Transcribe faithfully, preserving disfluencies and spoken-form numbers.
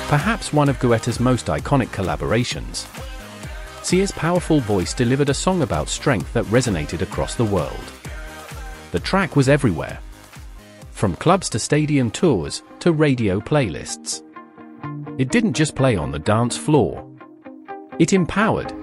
perhaps one of Guetta's most iconic collaborations. Sia's powerful voice delivered a song about strength that resonated across the world. The track was everywhere, from clubs to stadium tours, to radio playlists. It didn't just play on the dance floor. It empowered,